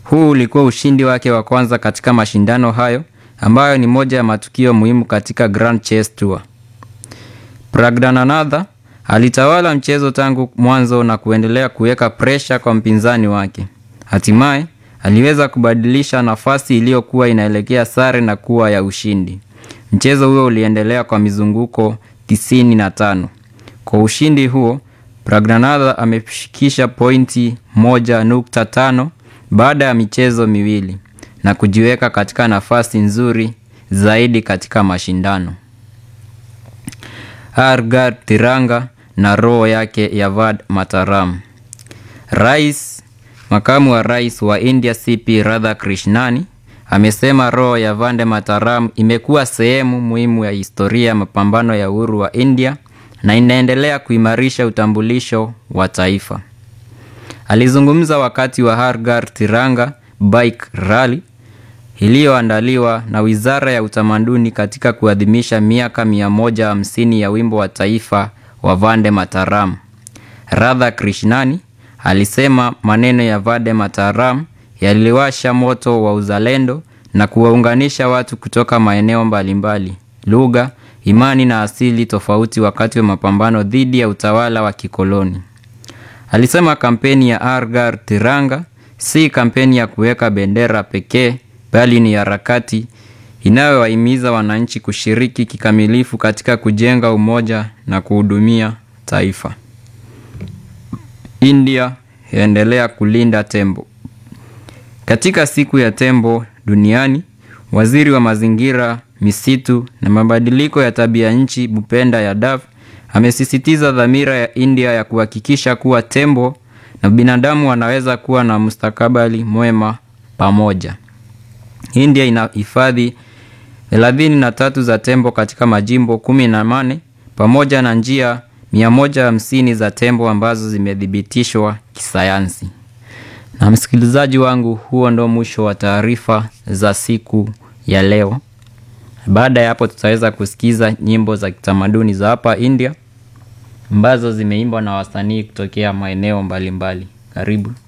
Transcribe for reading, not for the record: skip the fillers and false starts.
Huu ulikuwa ushindi wake wa kwanza katika mashindano hayo, ambayo ni moja ya matukio muhimu katika Grand Chess Tour. Praggnanandhaa alitawala mchezo tangu mwanzo na kuendelea kuweka presha kwa mpinzani wake. Hatimaye aliweza kubadilisha nafasi iliyokuwa inaelekea sare na kuwa ya ushindi. Mchezo huo uliendelea kwa mizunguko 95. Kwa ushindi huo, Praggnanandhaa ameshikisha pointi 1.5 baada ya michezo miwili na kujiweka katika nafasi nzuri zaidi katika mashindano. Harshad Tiranga na roho yake ya Vande Mataram. Makamu wa rais wa India CP Radhakrishnani amesema roho ya Vande Mataram imekuwa sehemu muhimu ya historia ya mapambano ya uhuru wa India na inaendelea kuimarisha utambulisho wa taifa. Alizungumza wakati wa Harshad Tiranga Bike Rally iliyoandaliwa na Wizara ya Utamaduni katika kuadhimisha miaka 150 ya wimbo wa taifa wa Vande Mataram. Radhakrishnani alisema maneno ya Vande Mataram yaliwasha moto wa uzalendo na kuwaunganisha watu kutoka maeneo mbalimbali, lugha, imani na asili tofauti wakati wa mapambano dhidi ya utawala wa kikoloni. Alisema kampeni ya Harshad Tiranga si kampeni ya kuweka bendera pekee, bali ni harakati inayowahimiza wananchi kushiriki kikamilifu katika kujenga umoja na kuhudumia taifa. India yaendelea kulinda tembo. Katika siku ya tembo duniani, Waziri wa Mazingira, Misitu na Mabadiliko ya Tabia Nchi Bhupender Yadav amesisitiza dhamira ya India ya kuhakikisha kuwa tembo na binadamu wanaweza kuwa na mustakabali mwema pamoja. India ina hifadhi 33 za tembo katika majimbo 18 pamoja na njia 150 za tembo ambazo zimethibitishwa kisayansi. Na msikilizaji wangu, huo ndo mwisho wa taarifa za siku ya leo. Baada ya hapo tutaweza kusikiza nyimbo za kitamaduni za hapa India ambazo zimeimbwa na wasanii kutokea maeneo mbalimbali. Karibu.